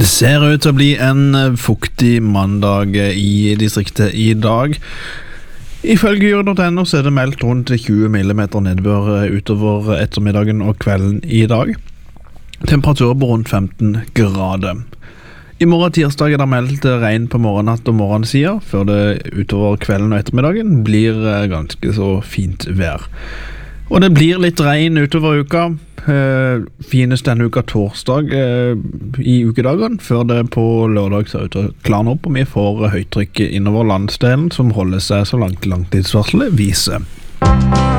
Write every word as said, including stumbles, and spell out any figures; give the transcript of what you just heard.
Det ser ut til å bli en fuktig mandag i distriktet i dag. Ifølge Yr punktum no så er det meldt rundt tjue millimeter nedbør utover ettermiddagen og kvelden i dag. Temperatur på rundt femten grader. I morgen tirsdag er det meldt regn på morgennatt og morgensiden, før det utover kvelden og ettermiddagen blir ganske så fint vær. Og det blir litt regn utover uka. Eh, finest denne uka torsdag eh, i ukedagen, før det på lørdag ser ut til å klarne opp, og vi får høytrykk innover landsdelen som holder seg så langt langtidsvarselet viser.